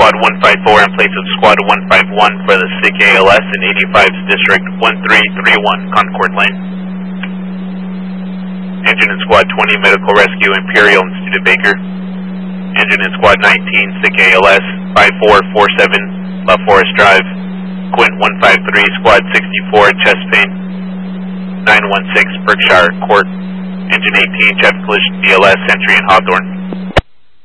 Squad 154 in place of Squad 151 for the SICK ALS in 85's District 1331, Concord Lane. Engine in Squad 20, Medical Rescue, Imperial and Studebaker. Engine in Squad 19, SICK ALS, 5447, La Forest Drive. Quint 153, Squad 64, chest pain. 916, Berkshire Court. Engine 18, jet collision, BLS, Entry in Hawthorne.